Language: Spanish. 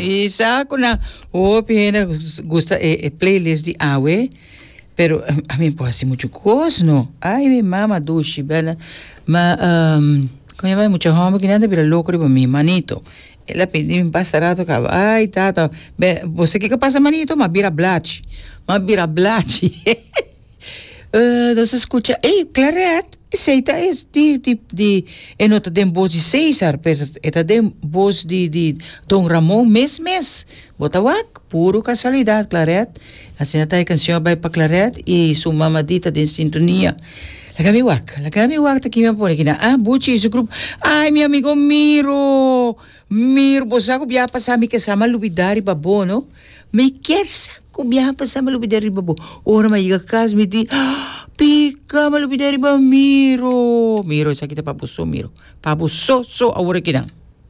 Isa ko na, pena gusta playlist di awe, pero a mí pues hace mucho cos, no. Ay, mi mamá dushi, ¿verdad? Como llama mucha gente que anda pero loco para mi manito. Ela pediu me passarato, cara. Ai, tá. Você que passa manito, mas vira blat. Então se escuta, Claret, aceita de nota de voz de César, pero eta de voz de Dom Ramon, mes. Bota wak, puro casualidade, Claret. Assim até a canção vai para Claret e sua mamadita de sintonia. Lagami wak, tá aqui me põe aqui na. Buchi, esse grupo. Ai, meu amigo Miro, você sabe que passar me que sama lubidari babo, no? Me quer saco biya passar lubidari babo. Ora maiga kas me di, pica malubidari ba Miro, sa kita pabuso Miro. Pabuso so awore kina.